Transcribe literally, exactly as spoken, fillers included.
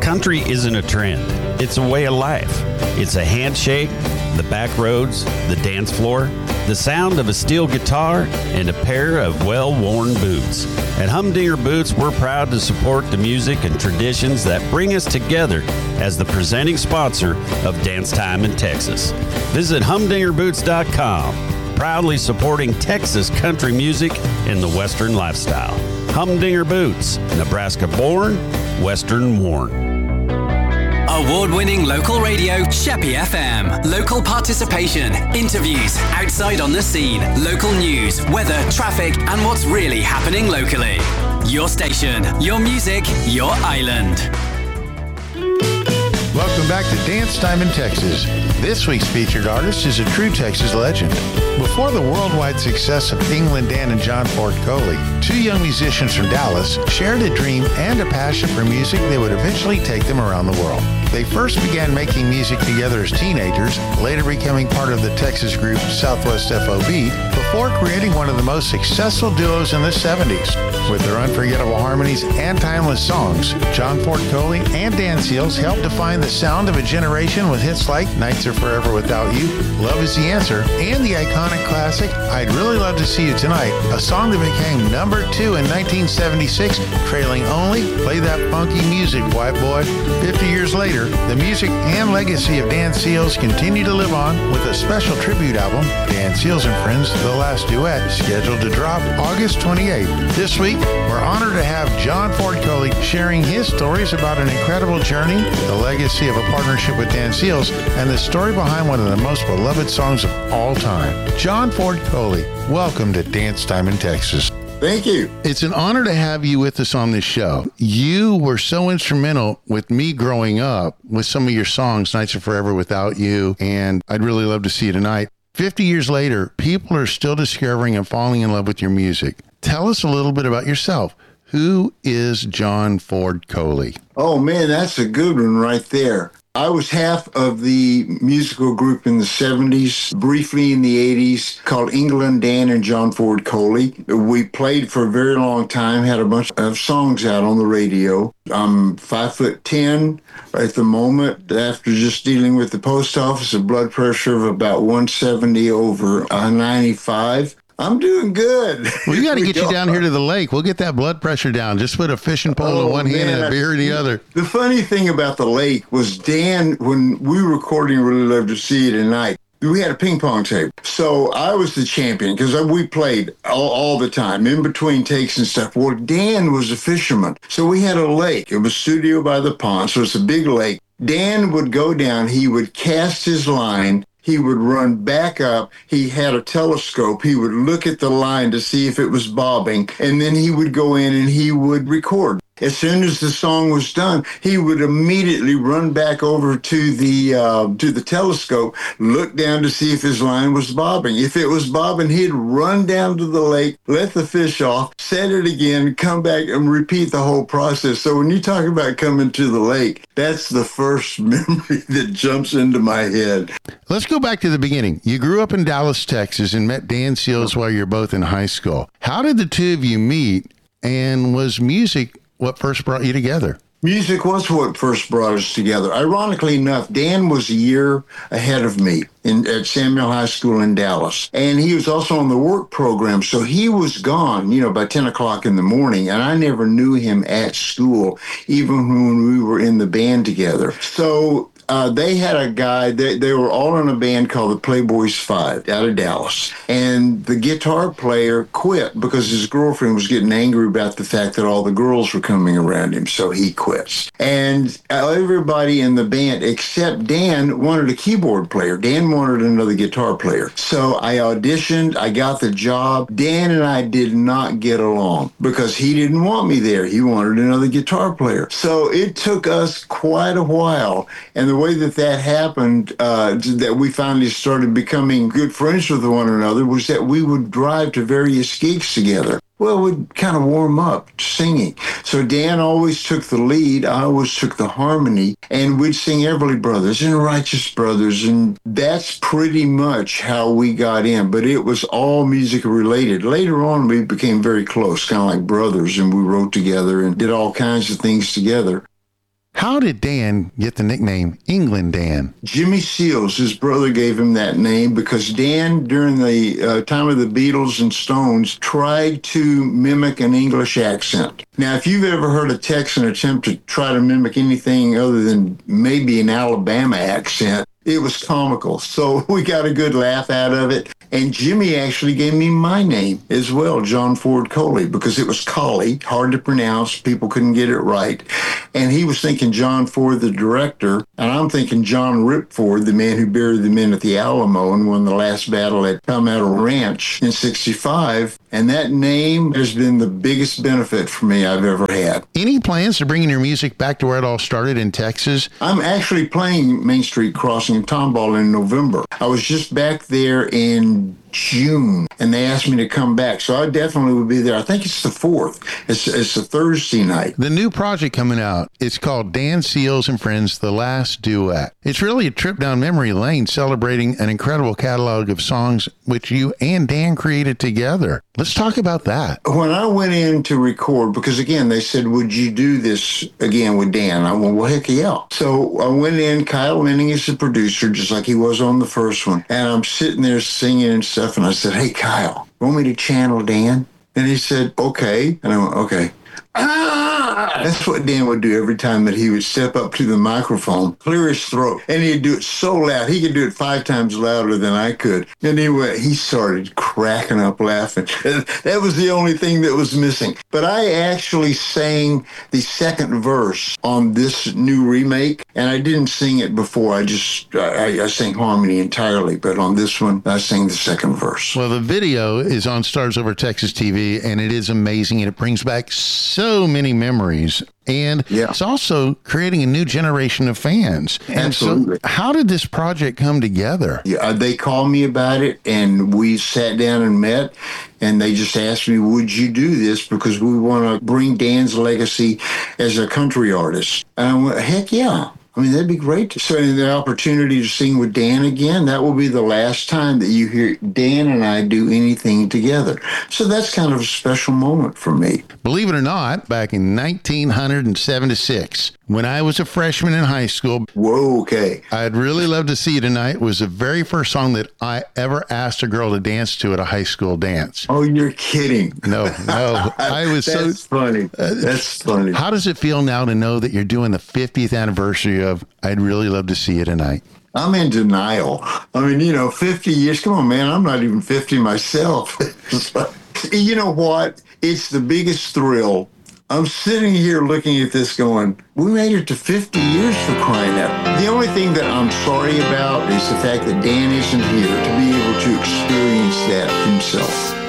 Country isn't a trend. It's a way of life. It's a handshake, the back roads, the dance floor, the sound of a steel guitar, and a pair of well-worn boots. At Humdinger Boots, we're proud to support the music and traditions that bring us together as the presenting sponsor of Dance Time in Texas. Visit humdinger boots dot com, proudly supporting Texas country music and the Western lifestyle. Humdinger Boots, Nebraska born, Western worn. Award-winning local radio, Sheppy F M. Local participation, interviews, outside on the scene, local news, weather, traffic, and what's really happening locally. Your station, your music, your island. Welcome back to Dance Time in Texas. This week's featured artist is a true Texas legend. Before the worldwide success of England Dan and John Ford Coley, two young musicians from Dallas shared a dream and a passion for music that would eventually take them around the world. They first began making music together as teenagers, later becoming part of the Texas group Southwest F O B, before creating one of the most successful duos in the seventies. With their unforgettable harmonies and timeless songs, John Ford Coley and Dan Seals helped define the sound of a generation with hits like Nights Are Forever Without You, Love Is the Answer, and the iconic classic I'd Really Love to See You Tonight, a song that became number two in nineteen seventy-six, trailing only Play That Funky Music, White Boy. fifty years later, the music and legacy of Dan Seals continue to live on with a special tribute album, Dan Seals and Friends, The Last Duet, scheduled to drop August twenty-eighth. This week, we're honored to have John Ford Coley sharing his stories about an incredible journey, the legacy of a partnership with Dan Seals, and the story behind one of the most beloved songs of all time. John Ford Coley, welcome to Dance Time in Texas. Thank you. It's an honor to have you with us on this show. You were so instrumental with me growing up with some of your songs, Nights Are Forever Without You, and I'd Really Love to See You Tonight. fifty years later, people are still discovering and falling in love with your music. Tell us a little bit about yourself. Who is John Ford Coley? Oh, man, that's a good one right there. I was half of the musical group in the seventies, briefly in the eighties, called England Dan and John Ford Coley. We played for a very long time, had a bunch of songs out on the radio. I'm five foot ten at the moment, after just dealing with the post office, a blood pressure of about one seventy over ninety-five. I'm doing good. Well, you got to get you down here to the lake. We'll get that blood pressure down. Just put a fishing pole oh, in one man, hand and a beer in the other. The funny thing about the lake was Dan, when we were recording Really Love to See You Tonight, we had a ping pong table. So I was the champion because we played all, all the time, in between takes and stuff. Well, Dan was a fisherman. So we had a lake. It was Studio by the Pond, so it's a big lake. Dan would go down. He would cast his line. He would run back up. He had a telescope. He would look at the line to see if it was bobbing, and then he would go in and he would record. As soon as the song was done, he would immediately run back over to the uh, to the telescope, look down to see if his line was bobbing. If it was bobbing, he'd run down to the lake, let the fish off, set it again, come back and repeat the whole process. So when you talk about coming to the lake, that's the first memory that jumps into my head. Let's go back to the beginning. You grew up in Dallas, Texas, and met Dan Seals while you're both in high school. How did the two of you meet, and was music what first brought you together? Music was what first brought us together. Ironically enough, Dan was a year ahead of me in, at Samuel High School in Dallas. And he was also on the work program. So he was gone, you know, by ten o'clock in the morning. And I never knew him at school, even when we were in the band together. So Uh, they had a guy, they, they were all in a band called the Playboys Five out of Dallas. And the guitar player quit because his girlfriend was getting angry about the fact that all the girls were coming around him, so he quits. And everybody in the band except Dan wanted a keyboard player. Dan wanted another guitar player. So I auditioned, I got the job. Dan and I did not get along because he didn't want me there. He wanted another guitar player. So it took us quite a while. And the way that that happened, uh, that we finally started becoming good friends with one another, was that we would drive to various gigs together. Well, we'd kind of warm up singing. So Dan always took the lead, I always took the harmony, and we'd sing Everly Brothers and Righteous Brothers, and that's pretty much how we got in. But it was all music related. Later on, we became very close, kind of like brothers, and we wrote together and did all kinds of things together. How did Dan get the nickname England Dan? Jimmy Seals, his brother, gave him that name because Dan, during the uh, time of the Beatles and Stones, tried to mimic an English accent. Now, if you've ever heard a Texan attempt to try to mimic anything other than maybe an Alabama accent, it was comical. So we got a good laugh out of it. And Jimmy actually gave me my name as well, John Ford Coley, because it was Coley, hard to pronounce. People couldn't get it right. And he was thinking John Ford, the director, and I'm thinking John Rip Ford, the man who buried the men at the Alamo and won the last battle at Palmetto Ranch in sixty-five. And that name has been the biggest benefit for me I've ever had. Any plans to bringing your music back to where it all started in Texas? I'm actually playing Main Street Crossing in Tomball in November. I was just back there in June, and they asked me to come back, so I definitely will be there. I think it's the fourth. It's, it's a Thursday night. The new project coming out, it's called Dan Seals and Friends, The Last Duet. It's really a trip down memory lane, celebrating an incredible catalog of songs which you and Dan created together. Let's talk about that. When I went in to record, because again, they said, would you do this again with Dan? I went, well, heck yeah. So I went in, Kyle Lenning is the producer, just like he was on the first one, and I'm sitting there singing and stuff, and I said, hey, Kyle, want me to channel Dan? And he said, okay. And I went, okay. Ah! That's what Dan would do every time that he would step up to the microphone, clear his throat, and he'd do it so loud. He could do it five times louder than I could. And he went, he started cracking up laughing. That was the only thing that was missing. But I actually sang the second verse on this new remake, and I didn't sing it before. I just, I, I sang harmony entirely. But on this one, I sang the second verse. Well, the video is on Stars Over Texas T V, and it is amazing, and it brings back so many memories. And yeah. It's also creating a new generation of fans. And Absolutely. So how did this project come together? Yeah, they called me about it, and we sat down and met, and they just asked me, would you do this? Because we want to bring Dan's legacy as a country artist. And I went, heck yeah. I mean, that'd be great. So the opportunity to sing with Dan again, that will be the last time that you hear Dan and I do anything together. So that's kind of a special moment for me. Believe it or not, back in nineteen seventy-six, when I was a freshman in high school, Whoa, okay. I'd Really Love to See You Tonight was the very first song that I ever asked a girl to dance to at a high school dance. Oh, you're kidding. No, no. I was That's so funny. That's funny. How does it feel now to know that you're doing the fiftieth anniversary of I'd Really Love to See You Tonight? I'm in denial. I mean, you know, fifty years. Come on, man. I'm not even fifty myself. You know what? It's the biggest thrill. I'm sitting here looking at this going, we made it to fifty years for crying out. The only thing that I'm sorry about is the fact that Dan isn't here to be